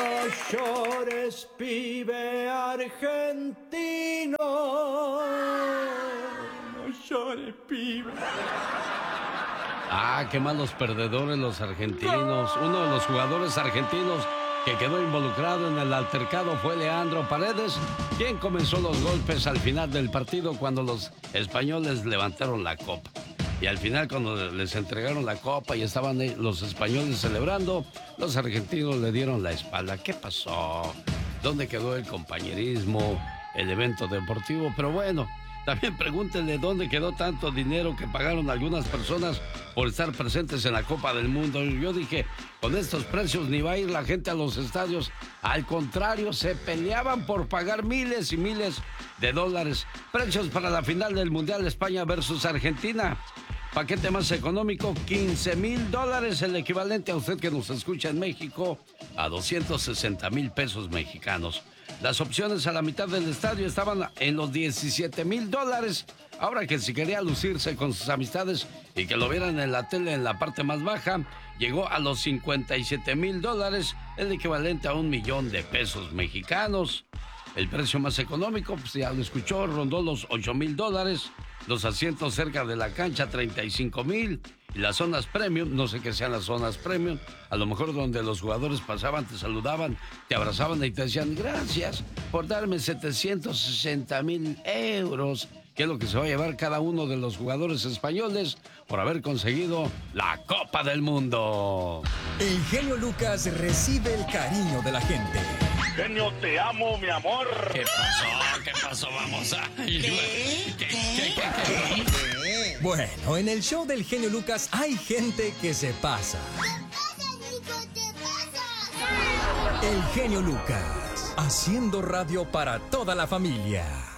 No llores, pibe argentino. No llores, pibe. Ah, qué malos perdedores los argentinos. Uno de los jugadores argentinos que quedó involucrado en el altercado fue Leandro Paredes, quien comenzó los golpes al final del partido cuando los españoles levantaron la copa. Y al final, cuando les entregaron la copa y estaban los españoles celebrando, los argentinos le dieron la espalda. ¿Qué pasó? ¿Dónde quedó el compañerismo, el evento deportivo? Pero bueno, también pregúntenle dónde quedó tanto dinero que pagaron algunas personas por estar presentes en la Copa del Mundo. Yo dije, con estos precios ni va a ir la gente a los estadios. Al contrario, se peleaban por pagar miles y miles de dólares. Precios para la final del Mundial España versus Argentina. Paquete más económico, $15,000, el equivalente a usted que nos escucha en México, a 260,000 pesos mexicanos. Las opciones a la mitad del estadio estaban en los $17,000. Ahora que si quería lucirse con sus amistades y que lo vieran en la tele en la parte más baja, llegó a los $57,000, el equivalente a 1,000,000 de pesos mexicanos. El precio más económico, pues ya lo escuchó, rondó los $8,000. Los asientos cerca de la cancha, 35,000. Y las zonas premium, no sé qué sean las zonas premium, a lo mejor donde los jugadores pasaban, te saludaban, te abrazaban y te decían gracias por darme 760,000 euros, que es lo que se va a llevar cada uno de los jugadores españoles por haber conseguido la Copa del Mundo. El genio Lucas recibe el cariño de la gente. Genio, te amo, mi amor. ¿Qué pasó? ¿Qué pasó? Vamos a... ¿Qué? Bueno, en el show del genio Lucas hay gente que se pasa. ¿Qué pasa? El genio Lucas, haciendo radio para toda la familia.